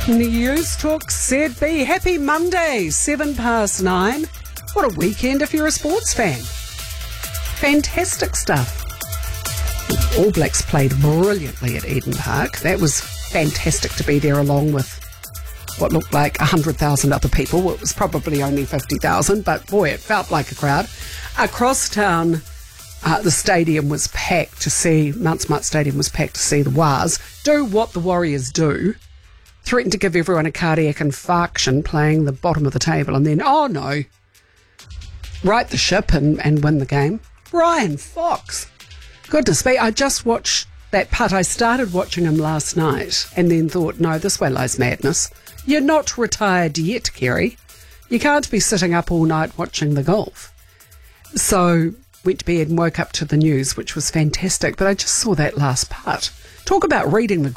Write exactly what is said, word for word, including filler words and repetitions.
News Talk Z B. Happy Monday, seven past nine. What a weekend if you're a sports fan. Fantastic stuff. All Blacks played brilliantly at Eden Park. That was fantastic to be there along with what looked like one hundred thousand other people. Well, it was probably only fifty thousand, but boy, it felt like a crowd. Across town, uh, the stadium was packed to see, Mount Smart Stadium was packed to see the Wars do what the Warriors do. Threatened to give everyone a cardiac infarction playing the bottom of the table, and then, oh no, right the ship and, and win the game. Ryan Fox. Goodness me, I just watched that putt. I started watching him last night and then thought, no, this way lies madness. You're not retired yet, Kerry. You can't be sitting up all night watching the golf. So went to bed and woke up to the news, which was fantastic, but I just saw that last putt. Talk about reading the